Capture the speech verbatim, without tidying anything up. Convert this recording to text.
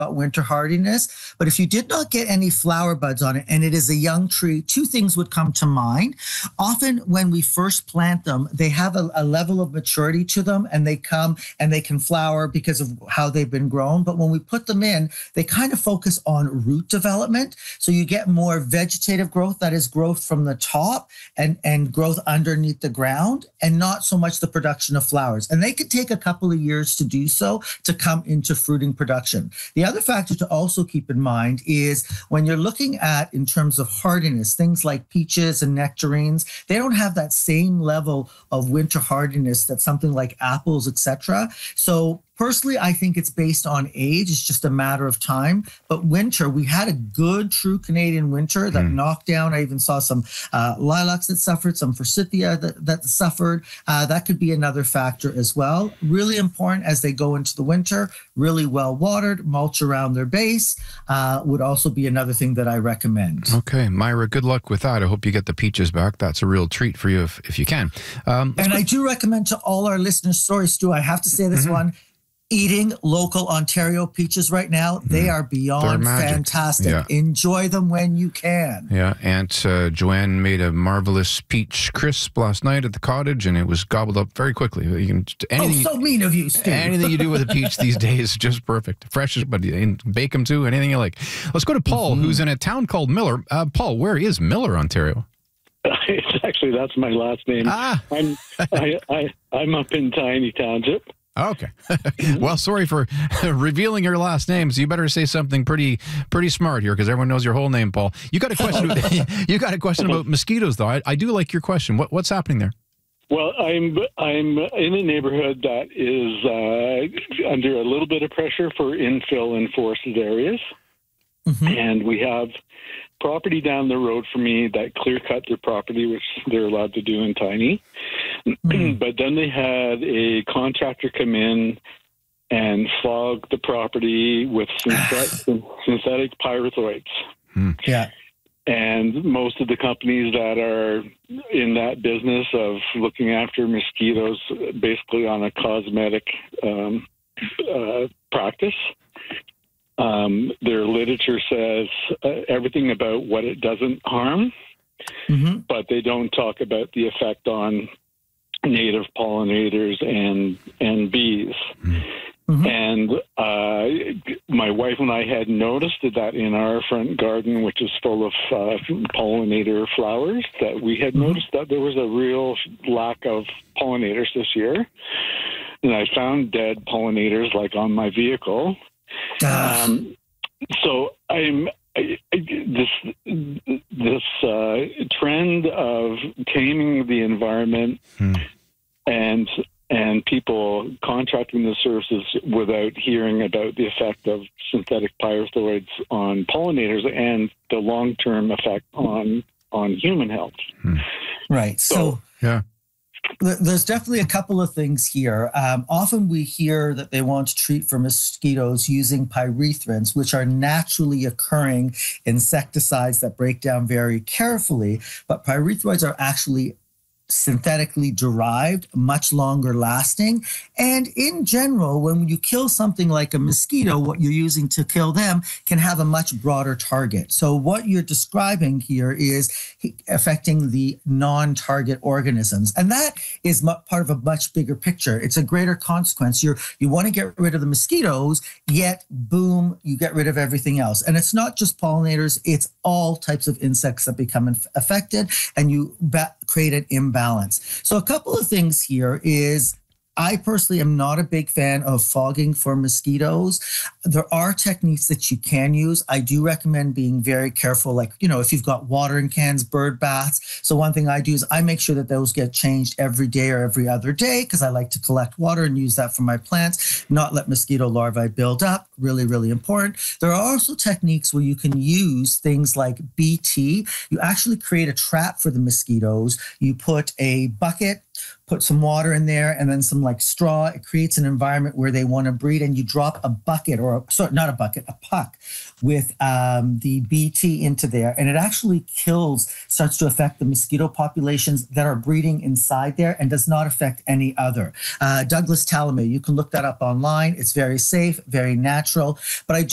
about winter hardiness. But if you did not get any flower buds on it and it is a young tree, two things would come to mind. Often when we first plant them, they have a, a level of maturity to them and they come and they can flower because of how they've been grown. But when we put them in, they kind of focus on root development. So you get more vegetative growth, that is growth from the top and, and growth underneath the ground, and not so much the production of flowers. And they could take a couple of years to do so to come into fruiting production. The other factor to also keep in mind is when you're looking at, in terms of hardiness, things like peaches and nectarines, they don't have that same level of winter hardiness that something like apples, et cetera. So personally, I think it's based on age. It's just a matter of time. But winter, we had a good, true Canadian winter that mm. knocked down. I even saw some uh, lilacs that suffered, some forsythia that, that suffered. Uh, that could be another factor as well. Really important as they go into the winter, really well watered, mulch around their base uh, would also be another thing that I recommend. Okay, Myra, good luck with that. I hope you get the peaches back. That's a real treat for you if, if you can. Um, and I do recommend to all our listeners, sorry, Stu, I have to say this mm-hmm. one, eating local Ontario peaches right now. They are beyond fantastic. Yeah. Enjoy them when you can. Yeah, Aunt uh, Joanne made a marvelous peach crisp last night at the cottage, and it was gobbled up very quickly. You can anything, oh, so mean of you, Steve. Anything you do with a peach these days is just perfect. Fresh, but and bake them too, anything you like. Let's go to Paul, mm-hmm. who's in a town called Miller. Uh, Paul, where is Miller, Ontario? It's actually, that's my last name. Ah. I'm, I, I, I'm up in Tiny Township. Okay. Well, sorry for revealing your last name. So you better say something pretty pretty smart here, because everyone knows your whole name, Paul. You got a question? You got a question about mosquitoes, though. I, I do like your question. What what's happening there? Well, I'm I'm in a neighborhood that is uh, under a little bit of pressure for infill in forested areas, mm-hmm. and we have property down the road from me that clear cut their property, which they're allowed to do in Tiny. Mm. But then they had a contractor come in and fog the property with synthetic, synthetic pyrethroids. Mm. Yeah. And most of the companies that are in that business of looking after mosquitoes, basically on a cosmetic um, uh, practice, Um, their literature says uh, everything about what it doesn't harm, mm-hmm. but they don't talk about the effect on native pollinators and and bees. Mm-hmm. And uh, my wife and I had noticed that in our front garden, which is full of uh, pollinator flowers, that we had mm-hmm. noticed that there was a real lack of pollinators this year. And I found dead pollinators, like on my vehicle. Um, so I'm I, I, this this uh, trend of taming the environment hmm. and and people contracting the services without hearing about the effect of synthetic pyrethroids on pollinators and the long term effect on on human health. Hmm. Right. So, so yeah. There's definitely a couple of things here. Um, often we hear that they want to treat for mosquitoes using pyrethrins, which are naturally occurring insecticides that break down very carefully. But pyrethroids are actually synthetically derived, much longer lasting. And in general, when you kill something like a mosquito, what you're using to kill them can have a much broader target. So what you're describing here is affecting the non-target organisms. And that is part of a much bigger picture. It's a greater consequence. You're, you want to get rid of the mosquitoes, yet boom, you get rid of everything else. And it's not just pollinators, it's all types of insects that become inf- affected, and you ba- create an imbalance. Balance. So a couple of things here is I personally am not a big fan of fogging for mosquitoes. There are techniques that you can use. I do recommend being very careful, like, you know, if you've got watering cans, bird baths. So one thing I do is I make sure that those get changed every day or every other day, because I like to collect water and use that for my plants, not let mosquito larvae build up. Really, really important. There are also techniques where you can use things like B T. You actually create a trap for the mosquitoes. You put a bucket, put some water in there, and then some like straw. It creates an environment where they want to breed, and you drop a bucket or a, sorry, not a bucket, a puck with um, the B T into there, and it actually kills, starts to affect the mosquito populations that are breeding inside there and does not affect any other. Uh, Douglas Tallamay, you can look that up online. It's very safe, very natural, but I do